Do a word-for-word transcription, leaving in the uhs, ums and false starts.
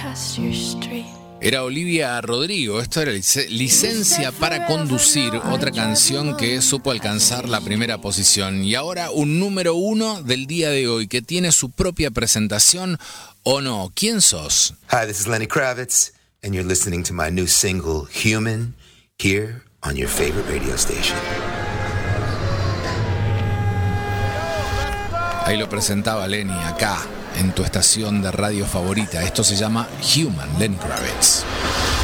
past your street. Era Olivia Rodrigo, esto era lic- Licencia para Conducir, otra canción que supo alcanzar la primera posición. Y ahora un número uno del día de hoy, que tiene su propia presentación o no. ¿Quién sos? Hi, this is Lenny Kravitz, and you're listening to my new single, Human, here on your favorite radio station. Ahí lo presentaba Lenny, acá, en tu estación de radio favorita. Esto se llama Human, Lenny Kravitz.